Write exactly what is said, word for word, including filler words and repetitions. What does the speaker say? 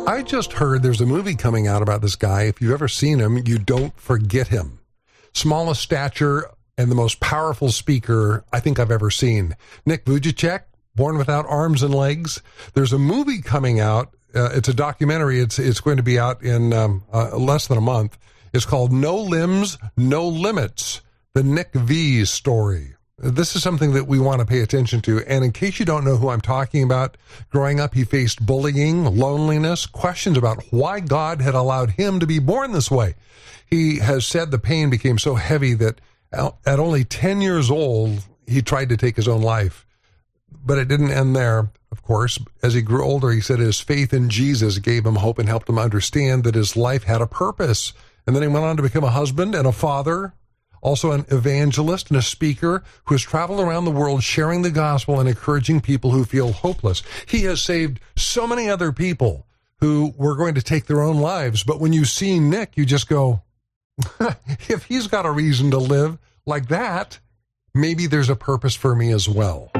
I just heard there's a movie coming out about this guy. If you've ever seen him, you don't forget him. Smallest stature and the most powerful speaker I think I've ever seen. Nick Vujicic, born without arms and legs. There's a movie coming out. Uh, it's a documentary. It's it's going to be out in um, uh, less than a month. It's called No Limbs, No Limits, the Nick V story. This is something that we want to pay attention to. And in case you don't know who I'm talking about, growing up, he faced bullying, loneliness, questions about why God had allowed him to be born this way. He has said the pain became so heavy that at only ten years old, he tried to take his own life. But it didn't end there, of course. As he grew older, he said his faith in Jesus gave him hope and helped him understand that his life had a purpose. And then he went on to become a husband and a father, also an evangelist and a speaker who has traveled around the world sharing the gospel and encouraging people who feel hopeless. He has saved so many other people who were going to take their own lives. But when you see Nick, you just go, if he's got a reason to live like that, maybe there's a purpose for me as well.